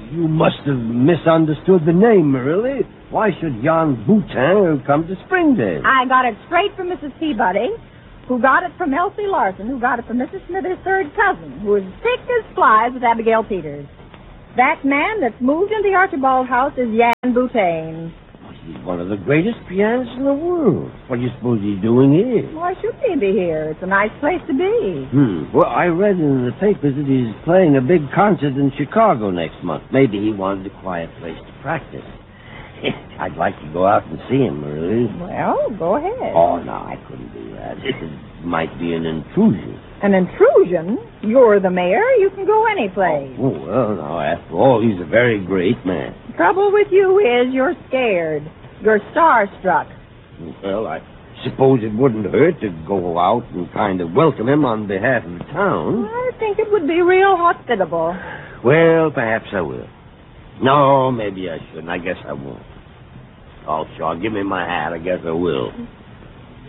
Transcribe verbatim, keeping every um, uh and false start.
you must have misunderstood the name, Marilla. Why should Jan Boutin come to Springdale? I got it straight from Missus Peabody, who got it from Elsie Larson, who got it from Missus Smithers' third cousin, who is thick as flies with Abigail Peters. That man that's moved into the Archibald house is Jan Boutin. He's one of the greatest pianists in the world. What do you suppose he's doing here? Why shouldn't he be here? It's a nice place to be. Hmm. Well, I read in the papers that he's playing a big concert in Chicago next month. Maybe he wanted a quiet place to practice. I'd like to go out and see him, really. Well, go ahead. Oh, no, I couldn't do that. It might be an intrusion. An intrusion? You're the mayor. You can go any place. Oh, well, now, after all, he's a very great man. The trouble with you is you're scared. You're starstruck. Well, I suppose it wouldn't hurt to go out and kind of welcome him on behalf of the town. I think it would be real hospitable. Well, perhaps I will. No, maybe I shouldn't. I guess I won't. Oh, sure. Give me my hat. I guess I will.